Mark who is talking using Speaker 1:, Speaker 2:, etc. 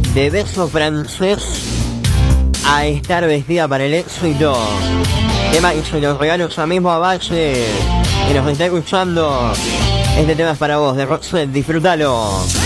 Speaker 1: de Beso Francés a Estar Vestida para el Éxito. Tema que se los regalo ya mismo a Valle, que nos está escuchando. Este tema es para vos, de Roxette, disfrútalo.